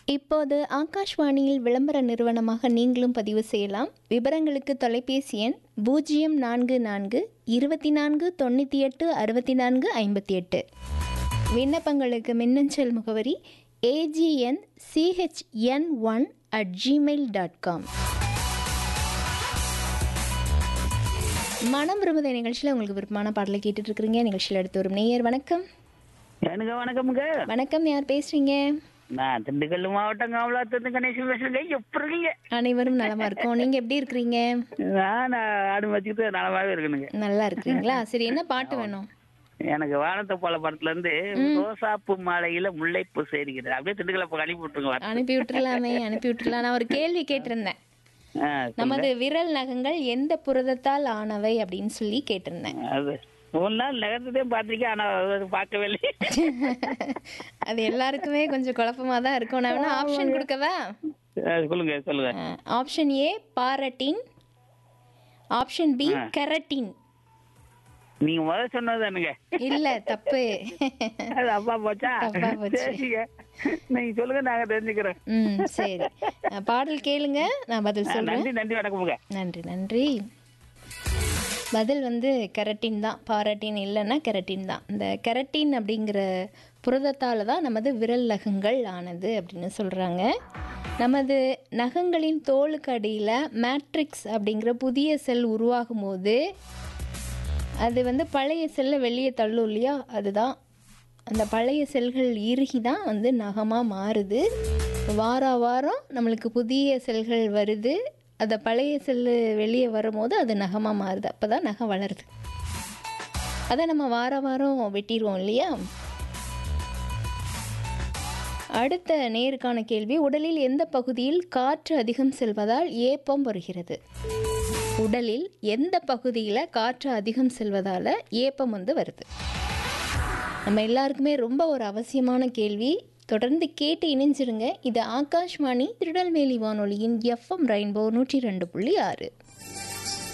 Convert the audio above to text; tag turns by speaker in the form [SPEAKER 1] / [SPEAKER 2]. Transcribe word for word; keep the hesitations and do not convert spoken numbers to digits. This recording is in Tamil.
[SPEAKER 1] இப்போது ஆகாஷ்வாணியில் விளம்பர நிறுவனமாக நீங்களும் பதிவு செய்யலாம். விவரங்களுக்கு தொலைபேசி எண் பூஜ்ஜியம் நான்கு நான்கு இருபத்தி நான்கு தொண்ணூற்றி எட்டு அறுபத்தி நான்கு ஐம்பத்தி எட்டு. விண்ணப்பங்களுக்கு மின்னஞ்சல் முகவரி AGN CHN one at Gmail dot com. மனம் விரும்புத நிகழ்ச்சியில் உங்களுக்கு விருப்பமான பாடலை கேட்டுட்டு இருக்கிறீங்க. நிகழ்ச்சியில் எடுத்து வரும் நேயர் வணக்கம்.
[SPEAKER 2] எனக்கு வணக்கம்ங்க.
[SPEAKER 1] வணக்கம், யார் பேசுறீங்க?
[SPEAKER 2] நான் திண்டுக்கல் மாவட்டம் காமலாத்திலிருந்து கணேசன் பேசுறேங்க. எப்படி இருக்கீங்க?
[SPEAKER 1] அனைவரும் நலமா இருக்கோம். நீங்க எப்படி இருக்கிறீங்க?
[SPEAKER 2] நான் ஆடு வச்சுக்கிட்டு நலமாவே இருக்கணுங்க.
[SPEAKER 1] நல்லா இருக்கிறீங்களா? சரி, என்ன பாட்டு வேணும்?
[SPEAKER 2] எனக்கு வானத்தை போல படத்துல இருந்து ரோசாப்பு மாலையில முல்லைப்பூ சேர்க்கிறது அப்படியே திண்டுக்கல் பக்கம் அனுப்பி விட்டுருங்க.
[SPEAKER 1] அனுப்பி விட்டுலாமே, அனுப்பி விட்டுலாம். நான் ஒரு கேள்வி கேட்டிருந்தேன். நமது விரல் நகங்கள் எந்த புரதத்தால் ஆனவை அப்படின்னு சொல்லி கேட்டிருந்தேன்.
[SPEAKER 2] அது ஒரு நாள் நகர்ந்ததே பாத்திருக்கேன், ஆனா பார்க்கவே இல்லை.
[SPEAKER 1] அது எல்லாருக்குமே கொஞ்சம் குழப்பமா தான் இருக்கும். நான் வேணா ஆப்ஷன் கொடுக்கவா?
[SPEAKER 2] சொல்லுங்க சொல்லுங்க.
[SPEAKER 1] Option A பாரட்டின், option B keratin.
[SPEAKER 2] நீங்க முதல்ல சொன்னதானுங்க.
[SPEAKER 1] இல்ல, தப்பு.
[SPEAKER 2] அது அப்பா போச்சா?
[SPEAKER 1] தப்பா போச்சு.
[SPEAKER 2] சரிங்க, நீங்க சொல்லுங்க, நாங்க தெரிஞ்சுக்கிறோம்.
[SPEAKER 1] ம் சரி, பாடல் கேளுங்க, நான் பதில் சொல்றேன்.
[SPEAKER 2] நன்றி நன்றி வணக்கமுங்க.
[SPEAKER 1] நன்றி நன்றி. பதில் வந்து கெரட்டின் தான், பாரட்டின் இல்லைன்னா கெரட்டின் தான். இந்த கெரட்டின் அப்படிங்கிற புரதத்தால் தான் நமது விரல் நகங்கள் ஆனது அப்படின்னு சொல்கிறாங்க. நமது நகங்களின் தோலுக்கு அடியில் மேட்ரிக்ஸ் அப்படிங்கிற புதிய செல் உருவாகும் போது அது வந்து பழைய செல்லை வெளியே தள்ளும் இல்லையா, அதுதான் அந்த பழைய செல்கள் இறுகி தான் வந்து நகமாக மாறுது. வார வாரம் நம்மளுக்கு புதிய செல்கள் வருது, அந்த பழைய செல்லு வெளியே வரும்போது அது நகமாக மாறுது, அப்போ தான் நகம் வளருது. அதை நம்ம வார வாரம் வெட்டிடுவோம் இல்லையா. அடுத்த நேருக்கான கேள்வி, உடலில் எந்த பகுதியில் காற்று அதிகம் செல்வதால் ஏப்பம் வருகிறது? உடலில் எந்த பகுதியில் காற்று அதிகம் செல்வதால் ஏப்பம் வந்து வருது? நம்ம எல்லாருக்குமே ரொம்ப ஒரு அவசியமான கேள்வி. தொடர்ந்து கேட்டு இணைஞ்சிருங்க. இது ஆகாஷ்வாணி திருநெல்வேலி வானொலியின் எஃப்எம் ரெயின்போ நூற்றி ரெண்டு புள்ளி ஆறு.